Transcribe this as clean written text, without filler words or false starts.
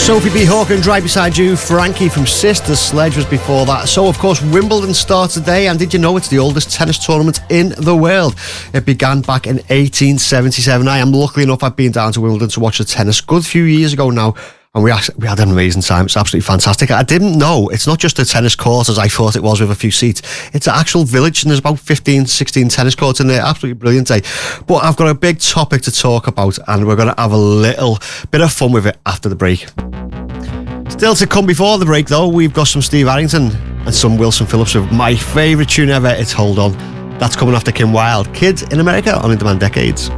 Sophie B. Hawkins right beside you. Frankie from Sister Sledge was before that. So, of course, Wimbledon starts today, and did you know it's the oldest tennis tournament in the world? It began back in 1877. I am lucky enough I've been down to Wimbledon to watch the tennis a good few years ago now, and we had an amazing time. It's absolutely fantastic. I didn't know it's not just a tennis court as I thought it was with a few seats. It's an actual village, and there's about 15, 16 tennis courts in there. Absolutely brilliant day. But I've got a big topic to talk about, and we're going to have a little bit of fun with it after the break. Still to come before the break, though, we've got some Steve Harrington and some Wilson Phillips with my favourite tune ever, it's Hold On. That's coming after Kim Wilde. Kids in America on In Demand Decades.